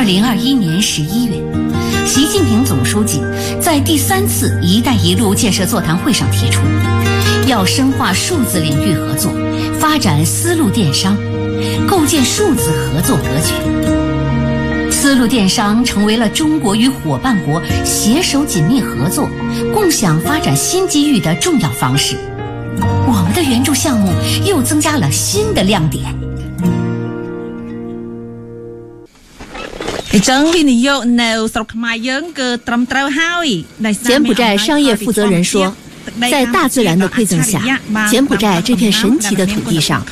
2021年11月，习近平总书记在第3次“一带一路”建设座谈会上提出，要深化数字领域合作，发展丝路电商，构建数字合作格局。丝路电商成为了中国与伙伴国携手紧密合作、共享发展新机遇的重要方式。我们的援助项目又增加了新的亮点。 柬埔寨商业负责人说，在大自然的馈赠下，柬埔寨这片神奇的土地上